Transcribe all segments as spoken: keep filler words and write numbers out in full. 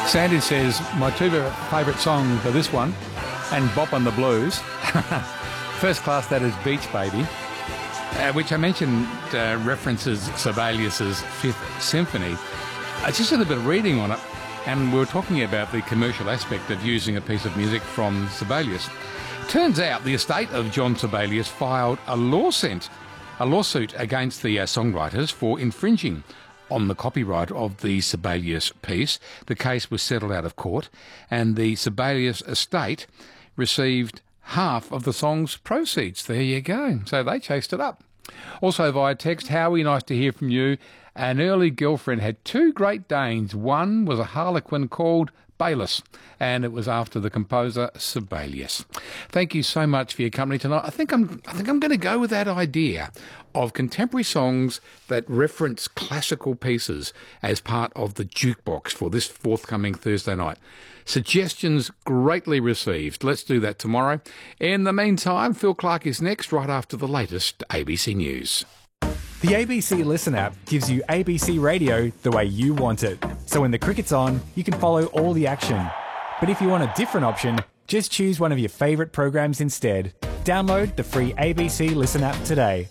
Sandy says, my two favourite songs are this one and Bop on the Blues. First class, that is Beach Baby, uh, which I mentioned uh, references Sibelius's Fifth Symphony. I just did a bit of reading on it, and we were talking about the commercial aspect of using a piece of music from Sibelius. Turns out the estate of John Sibelius filed a lawsuit, a lawsuit against the uh, songwriters for infringing on the copyright of the Sibelius piece. The case was settled out of court, and the Sibelius estate received half of the song's proceeds. There you go. So they chased it up. Also via text, Howie, nice to hear from you. An early girlfriend had two Great Danes. One was a harlequin called Baylis, and it was after the composer Sibelius. Thank you so much for your company tonight. I think I'm I think I'm going to go with that idea of contemporary songs that reference classical pieces as part of the jukebox for this forthcoming Thursday night. Suggestions greatly received. Let's do that tomorrow. In the meantime, Phil Clark is next, right after the latest A B C News. The A B C Listen app gives you A B C radio the way you want it. So when the cricket's on, you can follow all the action. But if you want a different option, just choose one of your favourite programs instead. Download the free A B C Listen app today.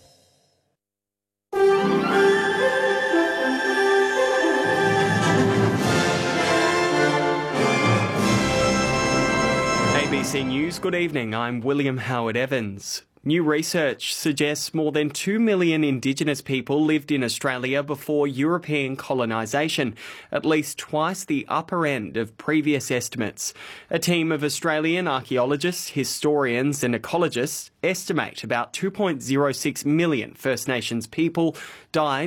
A B C News, good evening. I'm William Howard Evans. New research suggests more than two million Indigenous people lived in Australia before European colonisation, at least twice the upper end of previous estimates. A team of Australian archaeologists, historians and ecologists estimate about two point zero six million First Nations people died